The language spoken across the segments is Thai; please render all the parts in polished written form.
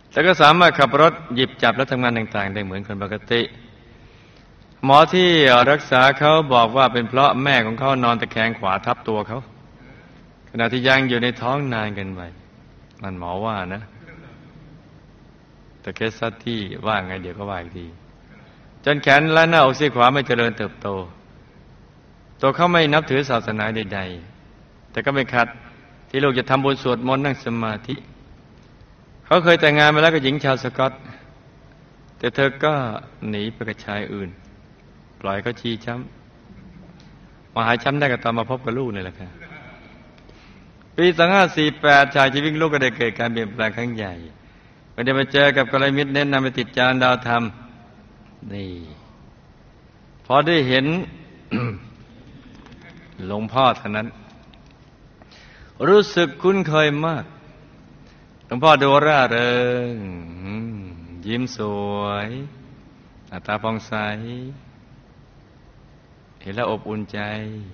แต่ก็สามารถขับรถหยิบจับและทำงานต่างๆได้เหมือนคนปกติหมอที่รักษาเขาบอกว่าเป็นเพราะแม่ของเขานอนตะแคงขวาทับตัวเขาขณะที่ยังอยู่ในท้องนานเกินไปมันหมอว่านะแต่เคสที่ว่าไงเดี๋ยวก็ว่าอีกทีจนแขนและหน้าอกซีกขวาไม่เจริญเติบโตตัวเขาไม่นับถือศาสนาใดๆแต่ก็ไม่ขัดที่ลูกจะทำบุญสวดมนต์นั่งสมาธิเขาเคยแต่งงานมาแล้วกับหญิงชาวสกอตแต่เธอก็หนีไปกับชายอื่นปล่อยเขาชี้ช้ำมาหายช้ำได้ก็ตอนมาพบกับลูกนี่แหละครับปี2548ชายชีวิตลูกก็ได้เกิดการเปลี่ยนแปลงครั้งใหญ่ไม่ได้มาเจอกับกัลยาณมิตรแนะนำไปติดจานดาวธรรมนี่พอได้เห็น หลวงพ่อเท่านั้นรู้สึกคุ้นเคยมากหลวงพ่อดูร่าเริงยิ้มสวยหน้าตาผ่องใสเห็นแล้วอบอุ่นใจ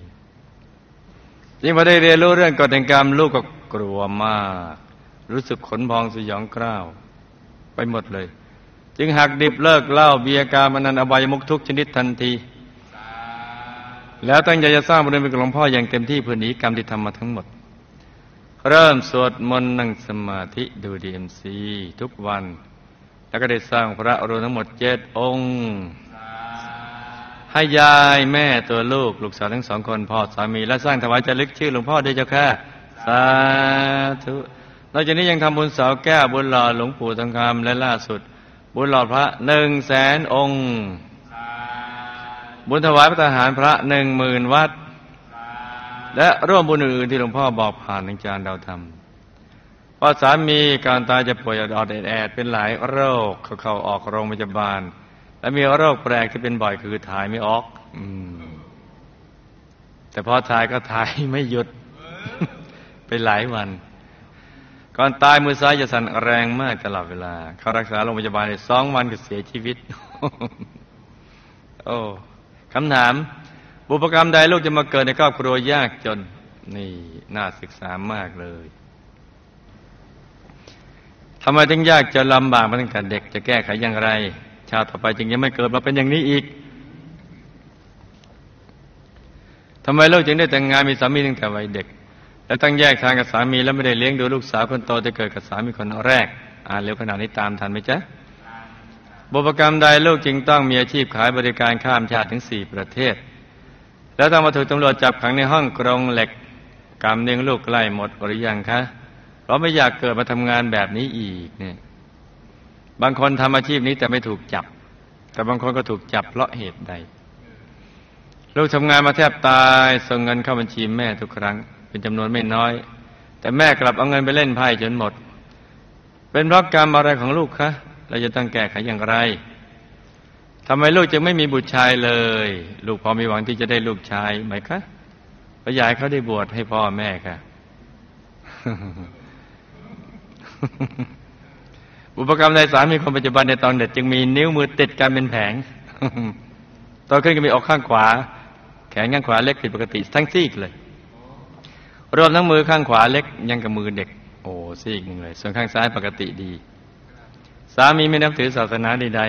ยิ่งพอได้เรียนรู้เรื่องกฎแห่งกรรมลูกก็กลัวมากรู้สึกขนพองสยองกล้าวไปหมดเลยจึงหักดิบเลิกเหล้าเบียร์การพนันอบายมุขทุกชนิดทันทีแล้วตั้งใจจะสร้างบุญเป็นกับหลวงพ่ออย่างเต็มที่เพื่อหนีกรรมที่ทำมาทั้งหมดเริ่มสวดมนต์นั่งสมาธิดูDMCทุกวันแล้วก็ได้สร้างพระรวมทั้งหมด7 องค์ให้ยายแม่ตัวลูกสาวทั้ง2 คนพ่อสามีและสร้างถวายจารึกชื่อหลวงพ่อด้วยเจ้าค่ะสาธุนอกจากนี้ยังทำบุญเสาแก้วบุญหล่อหลวงปู่ทองคำและล่าสุดบุญหล่อพระ100,000 องค์บุญถวายพระทหารพระ10,000 วัดและร่วมบุญอื่นที่หลวงพ่อบอกผ่านทางจานดาวธรรมเพราะสามีการตายจะป่วยอดๆแอดๆเป็นหลายโรคเข้าออกโรงพยาบาลและมีโรคแปลกที่เป็นบ่อยคือถ่ายไม่ออกแต่พอถ่ายก็ถ่ายไม่หยุด ไปหลายวันก่อนตายมือซ้ายจะสั่นแรงมากตลอดเวลาเขารักษาโรงพยาบาลได้2 วันก็เสียชีวิต โอ้คำถามบุพกรรมใดลูกจะมาเกิดในครอบครัวยากจนนี่น่าศึกษามากเลยทำไมถึงยากจนลำบากมาตั้งแต่เด็กจะแก้ไขอย่างไรชาติต่อไปจึงยังไม่เกิดมาเป็นอย่างนี้อีกทำไมลูกจึงได้แต่งงานมีสามีตั้งแต่วัยเด็กแล้วต้องแยกทางกับสามีแล้วไม่ได้เลี้ยงดูลูกสาวคนโตที่เกิดกับสามีคนแรกเร็วขนาดนี้ตามทันไหมจ๊ะบุพกรรมใดลูกจึงต้องมีอาชีพขายบริการข้ามชาติถึง4 ประเทศแล้วต้องมาถูกตำรวจจับขังในห้องกรงเหล็กกรรมเลี้ยงลูกใกล้หมดหรือยังคะเพราะไม่อยากเกิดมาทำงานแบบนี้อีกเนี่ยบางคนทำอาชีพนี้แต่ไม่ถูกจับแต่บางคนก็ถูกจับเพราะเหตุใดลูกทำงานมาแทบตายส่งเงินเข้าบัญชีแม่ทุกครั้งเป็นจำนวนไม่น้อยแต่แม่กลับเอาเงินไปเล่นไพ่จนหมดเป็นเพราะกรรมอะไรของลูกคะเราจะต้องแก้ไขอย่างไรทำไมลูกจึงไม่มีบุตรชายเลยลูกพอมีหวังที่จะได้ลูกชายไหมคะเพราะอยากให้เขาได้บวชให้พ่อแม่ค่ะ บุพกรรมใดสามีคนปัจจุบันในตอนเด็กจึงมีนิ้วมือติดกันเป็นแผง โตขึ้นก็มีอกข้างขวาแขนข้างขวาเล็กผิดปกติทั้งซีกเลยรวมทั้งมือข้างขวาเล็กยังกับมือเด็กโอ้ซีกหนึ่งเลยส่วนข้างซ้ายปกติดีสามีไม่นับถือศาสนาใด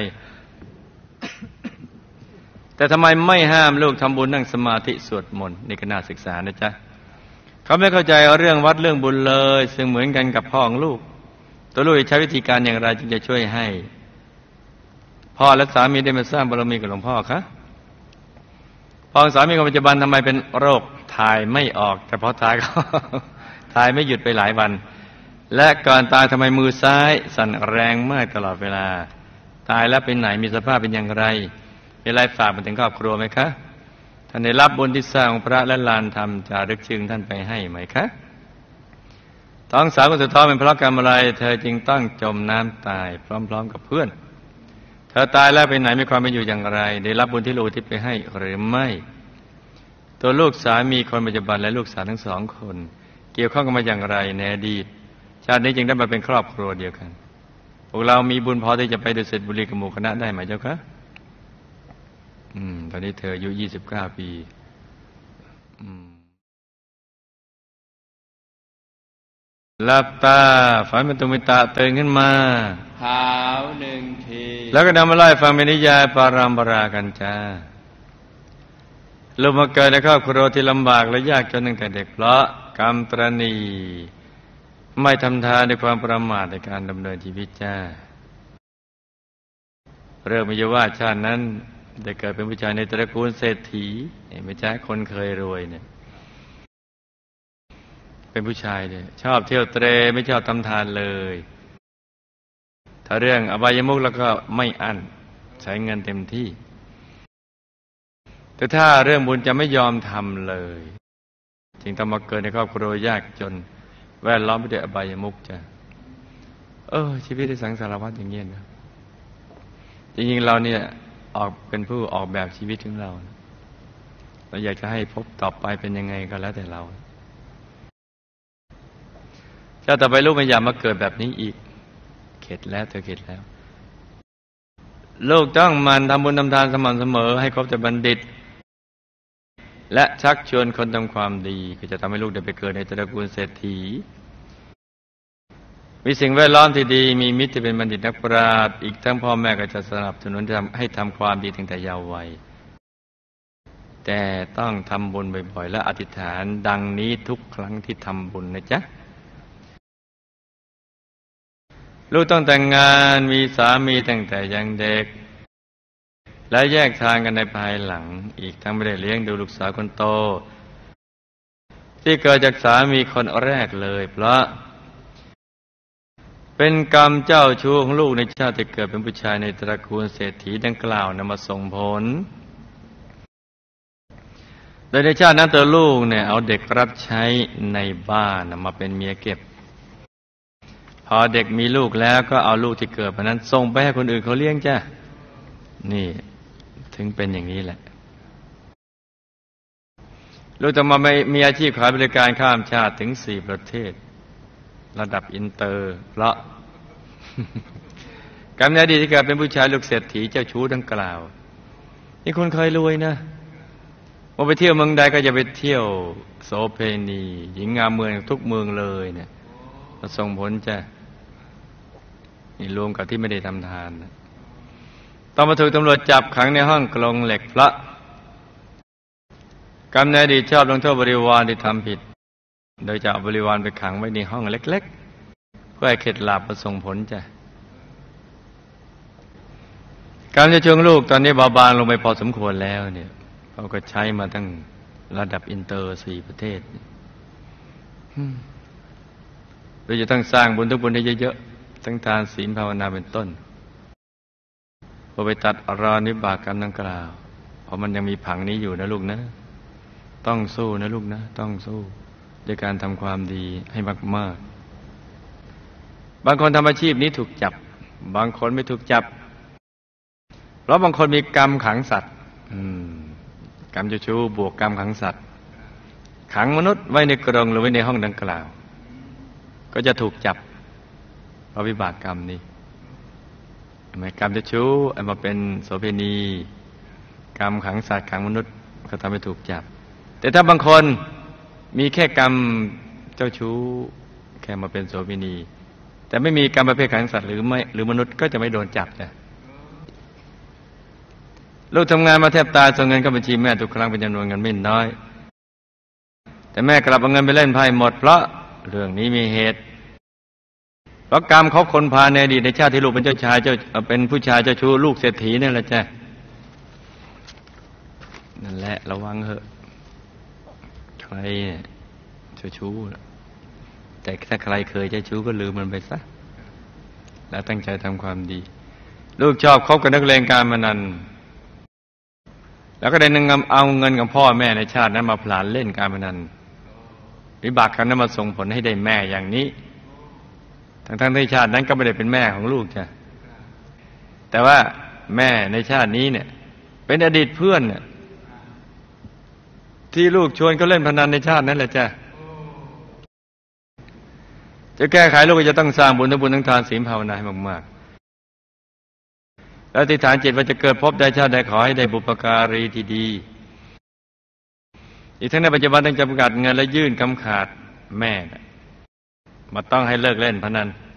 ๆ แต่ทำไมไม่ห้ามลูกทำบุญนั่งสมาธิสวดมนต์นี่ก็น่าศึกษานะจ๊ะเขาไม่เข้าใจเรื่องวัดเรื่องบุญเลยซึ่งเหมือนกันกับพ่อของลูกตัวลูกจะใช้วิธีการอย่างไรจึงจะช่วยให้พ่อและสามีได้มาสร้างบารมีกับหลวงพ่อคะพ่อของสามีคนปัจจุบันทำไมเป็นโรคถ่ายไม่ออกแต่พอถ่ายก็ ถ่ายไม่หยุดไปหลายวันและก่อนตายทำไมมือซ้ายสั่นแรงมากตลอดเวลาตายแล้วไปไหนมีสภาพเป็นอย่างไรมีอะไรฝากมาถึงครอบครัวไหมคะท่านได้รับบุญที่สร้างพระและลานธรรมจารึกชื่อท่านไปให้ไหมคะท้องสาวคนสุดท้องเป็นเพราะกรรมอะไรเธอจึงต้องจมน้ำตายพร้อมๆกับเพื่อนเธอตายแล้วไปไหนมีความเป็นอยู่อย่างไรได้รับบุญที่ลูกที่ไปให้หรือไม่ตัวลูกสามีคนปัจจุบันและลูกสาวทั้ง2 คนเกี่ยวข้องกันมาอย่างไรในอดีตชาตินี้จึงได้มาเป็นครอบครัวเดียวกันพวกเรามีบุญพอที่จะไปดุสิตบุรีกับหมู่คณะได้ไหมเจ้าคะตอนนี้เธออายุ29 ปีหลับตาฝันเป็นตุมิตะตื่นขึ้นมาหาวหนึ่งทีแล้วก็นำมาไล่ฟังเป็นนิยายปารัมปรากันจ้าลูกมาเกิดในครอบครัวที่ลำบากและยากจนตั้งแต่เด็กเพราะกรรมตรณีไม่ทำทานในความประมาทในการดำเนินชีวิตจ้าเริ่มมีว่าชาตินั้นได้เกิดเป็นผู้ชายในตระกูลเศรษฐีไม่ใช่คนเคยรวยเนี่ยเป็นผู้ชายเนี่ยชอบเที่ยวเตร่ไม่ชอบทำทานเลยถ้าเรื่องอบายมุขแล้วก็ไม่อั้นใช้เงินเต็มที่แต่ถ้าเรื่องบุญจะไม่ยอมทำเลยจึงต้องมาเกิดในครอบครัวยากจนแวดล้อมไปด้วยอบายมุขจ้ะชีวิตในสังสารวัฏอย่างเงี้ยนะจริงๆเราเนี่ยออกเป็นผู้ออกแบบชีวิตของเราอยากจะให้พบต่อไปเป็นยังไงก็แล้วแต่เราถ้าต่อไปลูกไม่อยากมาเกิดแบบนี้อีกเข็ดแล้วเธอเข็ดแล้วลูกต้องมันทำบุญทำทานสม่ำเสมอให้ครบแต่บัณฑิตและชักชวนคนทำความดีก็จะทำให้ลูกได้ไปเกิดในตระกูลเศรษฐีมีสิ่งแวดล้อมที่ดีมีมิตรที่เป็นบัณฑิตนักปราชญ์อีกทั้งพ่อแม่ก็จะสนับสนุนให้ทำความดีตั้งแต่เยาว์วัยแต่ต้องทำบุญบ่อยๆและอธิษฐานดังนี้ทุกครั้งที่ทำบุญนะจ๊ะลูกต้องแต่งงานมีสามีตั้งแต่ยังเด็กและแยกทางกันในภายหลังอีกทั้งไม่ได้เลี้ยงดูลูกสาวคนโตที่เกิดจากสามีคนแรกเลยเพราะเป็นกรรมเจ้าชู้ของลูกในชาติที่เกิดเป็นผู้ชายในตระกูลเศรษฐีดังกล่าวนำมาส่งผลโดยในชาตินั้นตัวลูกเนี่ยเอาเด็กรับใช้ในบ้านมาเป็นเมียเก็บพอเด็กมีลูกแล้วก็เอาลูกที่เกิดมานั้นส่งไปให้คนอื่นเขาเลี้ยงจ้ะนี่ถึงเป็นอย่างนี้แหละลูกจะมามีอาชีพขายบริการข้ามชาติถึง4 ประเทศระดับอินเตอร์เพราะ กรรมในอดีตที่เกิดเป็นผู้ชายลูกเศรษฐีเจ้าชู้ดังกล่าวนี่คนเคยรวยนะพอไปเที่ยวเมืองใดก็จะไปเที่ยวโสเภณีหญิงงามเมืองทุกเมืองเลยเนี่ยส่งผลจ้ะนี่รวมกับที่ไม่ได้ทำทานนะต้องมาถูกตำรวจจับขังในห้องกรงเหล็กเพราะกรรมในอดีตชอบลงโทษบริวารที่ทำผิดโดยจะเอาบริวารไปขังไว้ในห้องเล็กๆเพื่อให้เข็ดหลาบมาส่งผลจ้ะการจะชงลูกตอนนี้เบาบางลงไปพอสมควรแล้วเนี่ยเขาก็ใช้มาตั้งระดับอินเตอร์4 ประเทศโดยจะต้องสร้างบุญทุกบุญให้เยอะๆทั้งทานศีลภาวนาเป็นต้นพอไปตัดรอนวิบากกรรมดังกล่าวเพราะมันยังมีผังนี้อยู่นะลูกนะต้องสู้นะลูกนะต้องสู้ด้วยการทำความดีให้มากๆบางคนทำอาชีพนี้ถูกจับบางคนไม่ถูกจับเพราะบางคนมีกรรมขังสัตว์กรรมเจ้าชู้บวกกรรมขังสัตว์ขังมนุษย์ไว้ในกรงหรือไว้ในห้องดังกล่าวก็จะถูกจับเพราะวิบากกรรมนี้กรรมเจ้าชู้เอามาเป็นโสเภณีกรรมขังสัตว์ขังมนุษย์ก็ทำให้ถูกจับแต่ถ้าบางคนมีแค่กรรมเจ้าชู้แค่มาเป็นโสเภณีแต่ไม่มีกรรมประเภทขังสัตว์หรือมนุษย์ก็จะไม่โดนจับจ้ะลูกทำงานมาแทบตายส่งเงินเข้าบัญชีแม่ทุกครั้งเป็นจำนวนเงินไม่น้อยแต่แม่กลับเอาเงินไปเล่นไพ่หมดเพราะเรื่องนี้มีเหตุเพราะกรรมเขาคนพาในอดีตในชาติที่ลูกเป็นเป็นผู้ชายเจ้าชู้ลูกเศรษฐีนั่นแหละจ้ะนั่นแหละระวังเถอะใครเจ้าชู้แต่ถ้าใครเคยเจ้าชู้ก็ลืมมันไปซะแล้วตั้งใจทำความดีลูกชอบคบกับนักเลงการพนันแล้วก็ได้เอาเงินของพ่อแม่ในชาตินั้นมาผลาญเล่นการพนันวิบากกรรมนั้นมาส่งผลให้ได้แม่อย่างนี้ทั้งที่ชาตินั้นก็ไม่ได้เป็นแม่ของลูกจ้ะแต่ว่าแม่ในชาตินี้เนี่ยเป็นอดีตเพื่อนเนี่ยที่ลูกชวนเขาเล่นพนันในชาตินั้นแหละจ้ะจะแก้ไขลูกก็จะต้องสร้างบุญทั้งทานศีลภาวนาให้มากๆแล้วอธิษฐานจิตว่าจะเกิดพบใดชาติใดขอให้ได้บุพการีที่ดีอีกทั้งในปัจจุบันต้องจำกัดเงินและยื่นคำขาดแม่มาต้องให้เลิกเล่นพนัน